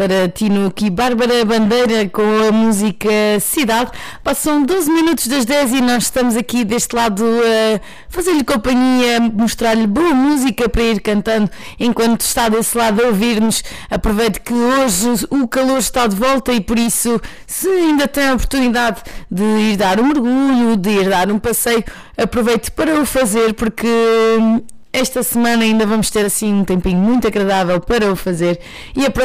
Para Tino aqui, Bárbara Bandeira com a música Cidade. Passam 12 minutos das 10 e nós estamos aqui deste lado a fazer-lhe companhia, mostrar-lhe boa música para ir cantando enquanto está desse lado a ouvir-nos. Aproveite que hoje o calor está de volta e por isso, se ainda tem a oportunidade de ir dar um mergulho, de ir dar um passeio, aproveite para o fazer, porque esta semana ainda vamos ter assim um tempinho muito agradável para o fazer. E